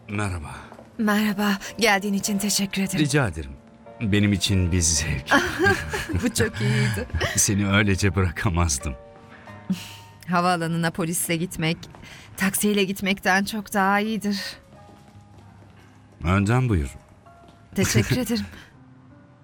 Merhaba. Merhaba, geldiğin için teşekkür ederim. Rica ederim. Benim için bir zevk. Bu çok iyiydi. Seni öylece bırakamazdım. Havaalanına polisle gitmek, taksiyle gitmekten çok daha iyidir. Önden buyur. Teşekkür ederim.